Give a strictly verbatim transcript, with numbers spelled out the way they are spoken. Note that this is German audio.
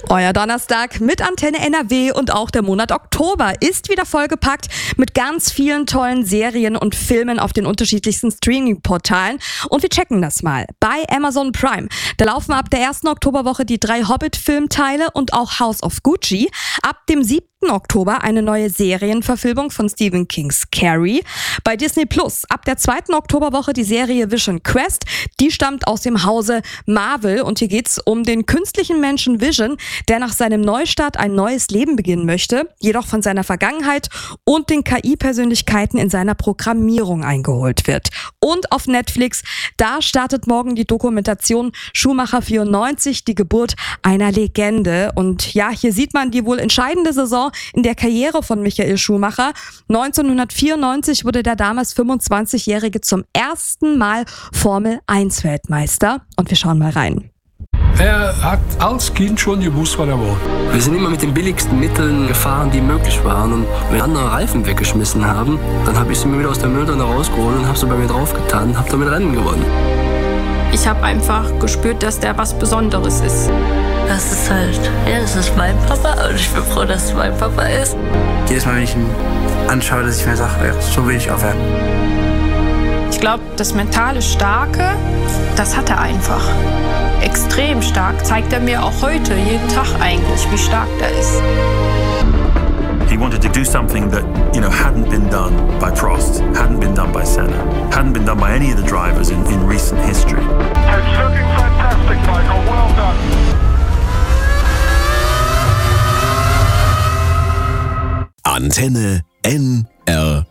Euer Donnerstag mit Antenne N R W und auch der Monat Oktober ist wieder vollgepackt mit ganz vielen tollen Serien und Filmen auf den unterschiedlichsten Streaming-Portalen. Und wir checken das mal. Bei Amazon Prime, da laufen ab der ersten Oktoberwoche die drei Hobbit-Filmteile und auch House of Gucci. Ab dem siebten Oktober eine neue Serienverfilmung von Stephen Kings Carrie. Bei Disney Plus ab der zweiten Oktoberwoche die Serie Vision Quest. Die stammt aus dem Hause Marvel und hier geht's um den künstlichen Menschen Vision, der nach seinem Neustart ein neues Leben beginnen möchte, jedoch von seiner Vergangenheit und den K I-Persönlichkeiten in seiner Programmierung eingeholt wird. Und auf Netflix, da startet morgen die Dokumentation Schumacher vierundneunzig, die Geburt einer Legende. Und ja, hier sieht man die wohl entscheidende Saison in der Karriere von Michael Schumacher. neunzehnhundertvierundneunzig wurde der damals fünfundzwanzigjährige zum ersten Mal Formel eins Weltmeister. Und wir schauen mal rein. Er hat als Kind schon gewusst, was er wollte. Wir sind immer mit den billigsten Mitteln gefahren, die möglich waren. Und wenn andere Reifen weggeschmissen haben, dann habe ich sie mir wieder aus der Mülltonne rausgeholt und habe sie bei mir draufgetan und habe damit Rennen gewonnen. Ich habe einfach gespürt, dass der was Besonderes ist. Das ist halt, ja, das ist mein Papa und ich bin froh, dass es mein Papa ist. Jedes Mal, wenn ich ihn anschaue, dass ich mir sage, ja, so will ich aufhören. Ich glaube, das mentale Starke, das hat er einfach. Extrem stark, zeigt er mir auch heute, jeden Tag eigentlich, wie stark er ist. He wanted to do something that, you know, hadn't been done by Prost, hadn't been done by Senna, hadn't been done by any of the drivers in, in recent history. It's looking fantastic, Michael. Well done. Antenne N R